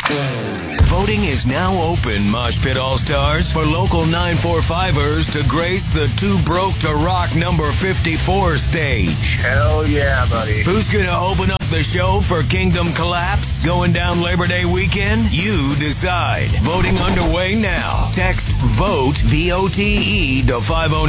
Voting is now open, Mosh Pit All-Stars, for local 945ers to grace the Too Broke to Rock number 54 stage. Hell yeah, buddy. Who's going to open up the show for Kingdom Collapse going down Labor Day weekend? You decide. Voting underway now. Text VOTE, V-O-T-E, to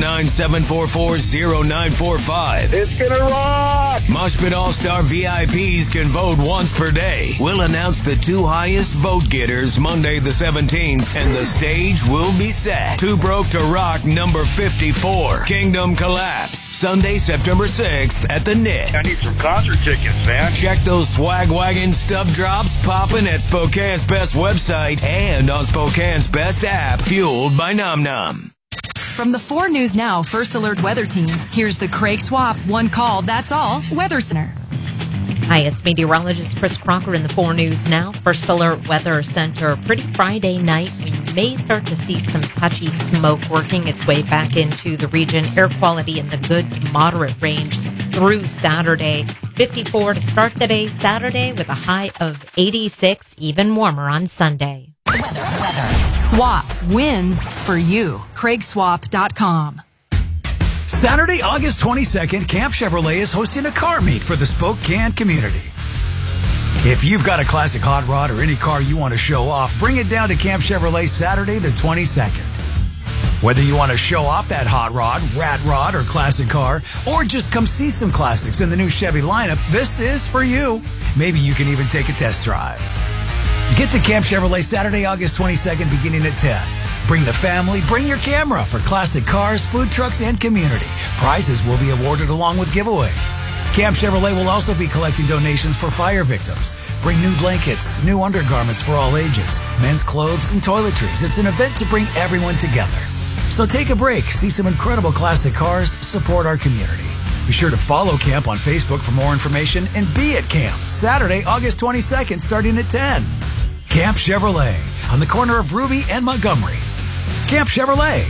509-744-0945. It's gonna rock! Mosh Pit All-Star VIPs can vote once per day. We'll announce the two highest vote getters Monday the 17th, and the stage will be set. Too Broke to Rock number 54. Kingdom Collapse. Sunday, September 6th at the Knit. I need some concert tickets, man. Check those swag wagon stub drops popping at Spokane's Best website and on Spokane's Best app, fueled by Nom Nom. From the 4 News Now First Alert Weather Team, here's the Craig Swap One Call, That's All Weather Center. Hi, it's meteorologist Chris Crocker in the 4 News Now First Alert Weather Center. Pretty Friday night. We may start to see some patchy smoke working its way back into the region. Air quality in the good to moderate range through Saturday. 54 to start the day Saturday with a high of 86, even warmer on Sunday. Weather. Swap wins for you. CraigSwap.com. Saturday, August 22nd, Camp Chevrolet is hosting a car meet for the Spokane community. If you've got a classic hot rod or any car you want to show off, bring it down to Camp Chevrolet Saturday the 22nd. Whether you want to show off that hot rod, rat rod, or classic car, or just come see some classics in the new Chevy lineup, this is for you. Maybe you can even take a test drive. Get to Camp Chevrolet Saturday, August 22nd, beginning at 10. Bring the family, bring your camera for classic cars, food trucks, and community. Prizes will be awarded along with giveaways. Camp Chevrolet will also be collecting donations for fire victims. Bring new blankets, new undergarments for all ages, men's clothes, and toiletries. It's an event to bring everyone together. So take a break, see some incredible classic cars, support our community. Be sure to follow Camp on Facebook for more information and be at Camp Saturday, August 22nd, starting at 10. Camp Chevrolet on the corner of Ruby and Montgomery. Camp Chevrolet.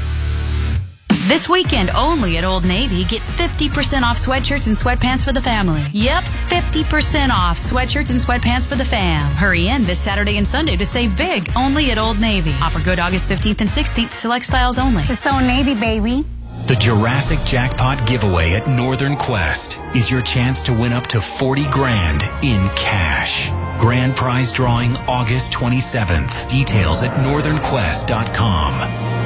This weekend only at Old Navy, get 50% off sweatshirts and sweatpants for the family. Yep, 50% off sweatshirts and sweatpants for the fam. Hurry in this Saturday and Sunday to save big only at Old Navy. Offer good August 15th and 16th, select styles only. It's Old Navy, baby. The Jurassic Jackpot giveaway at Northern Quest is your chance to win up to $40,000 in cash. Grand prize drawing August 27th. Details at northernquest.com.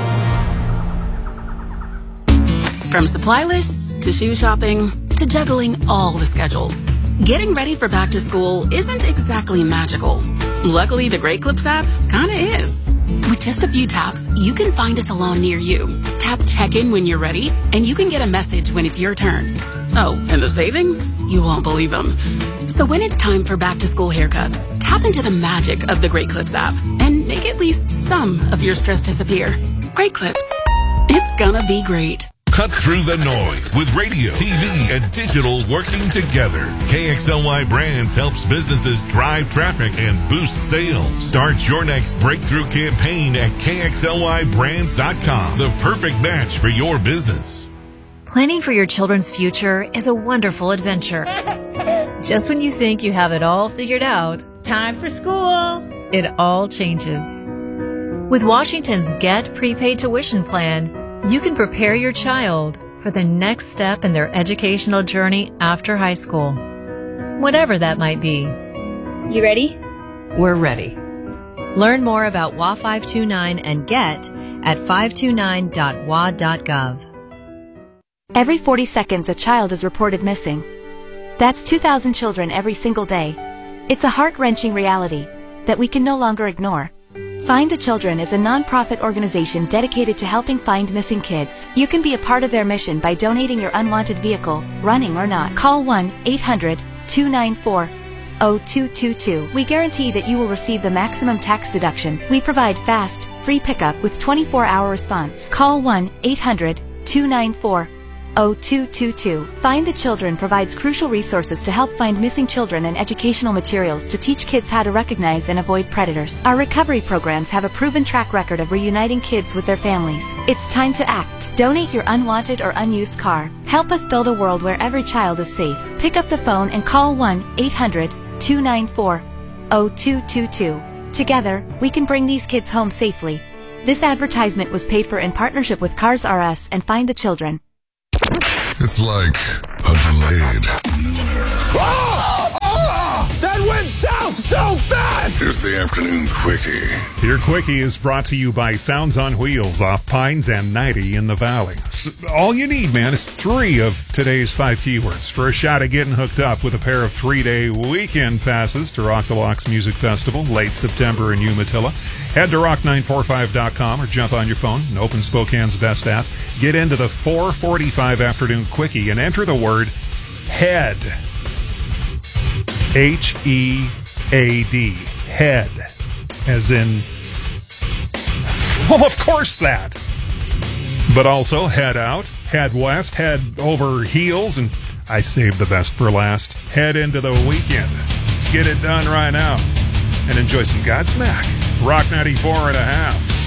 From supply lists to shoe shopping to juggling all the schedules, getting ready for back to school isn't exactly magical. Luckily, the Great Clips app kinda is. With just a few taps, you can find a salon near you. Tap check-in when you're ready, and you can get a message when it's your turn. Oh, and the savings? You won't believe them. So when it's time for back-to-school haircuts, tap into the magic of the Great Clips app and make at least some of your stress disappear. Great Clips. It's gonna be great. Cut through the noise with radio, TV, and digital working together. KXLY Brands helps businesses drive traffic and boost sales. Start your next breakthrough campaign at KXLYBrands.com. The perfect match for your business. Planning for your children's future is a wonderful adventure. Just when you think you have it all figured out, Time for school. it all changes. With Washington's Get Prepaid Tuition Plan, you can prepare your child for the next step in their educational journey after high school, whatever that might be. You ready? We're ready. Learn more about WA 529 and GET at 529.wa.gov. Every 40 seconds, a child is reported missing. That's 2,000 children every single day. It's a heart-wrenching reality that we can no longer ignore. Find the Children is a non-profit organization dedicated to helping find missing kids. You can be a part of their mission by donating your unwanted vehicle, running or not. Call 1-800-294-0222. We guarantee that you will receive the maximum tax deduction. We provide fast, free pickup with 24-hour response. Call 1-800-294-0222. Find the Children provides crucial resources to help find missing children and educational materials to teach kids how to recognize and avoid predators. Our recovery programs have a proven track record of reuniting kids with their families. It's time to act. Donate your unwanted or unused car. Help us build a world where every child is safe. Pick up the phone and call 1-800-294-0222. Together, we can bring these kids home safely. This advertisement was paid for in partnership with Cars R Us and Find the Children. It's like a delayed lunar. That went south so fast! Here's the afternoon quickie. Your quickie is brought to you by Sounds on Wheels off Pines and 90 in the Valley. All you need, man, is 3 of today's 5 keywords for a shot at getting hooked up with a pair of 3-day weekend passes to Rock the Locks Music Festival, late September in Umatilla. Head to rock945.com or jump on your phone and open Spokane's best app. Get into the 4:45 afternoon quickie and enter the word HEAD. H-E-A-D. Head. As in, well, of course that. But also head out, head west, head over heels, and I saved the best for last. Head into the weekend. Let's get it done right now and enjoy some Godsmack. Rock 94.5.